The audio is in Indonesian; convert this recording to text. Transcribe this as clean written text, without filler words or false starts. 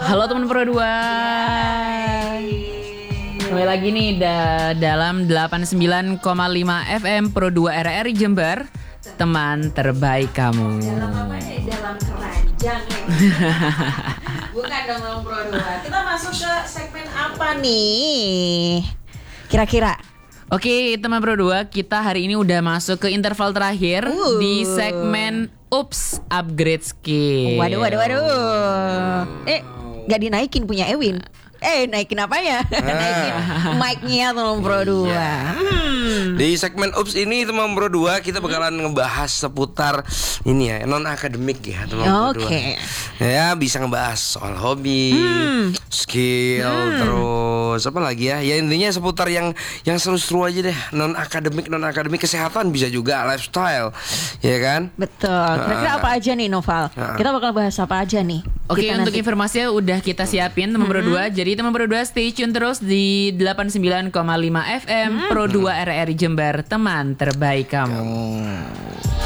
Halo teman Pro 2. Kembali lagi nih dalam 89,5 FM Pro 2 RRI Jember, teman terbaik kamu. Dalam apa ya? Dalam keranjang ya. Bukan dong teman Pro 2. Kita masuk ke segmen apa nih? Kira-kira. Oke, teman Pro 2, kita hari ini udah masuk ke interval terakhir di segmen Ups Upgrade Skill. Waduh. Gak dinaikin punya Ewin. Naikin apa ya? Naikin mic-nya teman Pro 2. Di segmen Ups ini teman Pro 2 kita bakalan ngebahas seputar ini ya, non akademik ya teman Pro 2. Ya, bisa ngebahas soal hobi, skill, terus apa lagi ya? Ya intinya seputar yang seru-seru aja deh, non akademik, kesehatan bisa juga, lifestyle. Ya kan? Betul. Kira-kira apa aja nih Noval? Kita bakal bahas apa aja nih? Oke, Kita untuk nanti. informasinya udah kita siapin teman Pro 2. Jadi teman Pro 2 stay tune terus di 89,5 FM Pro 2 RRI Jember, teman terbaik kamu.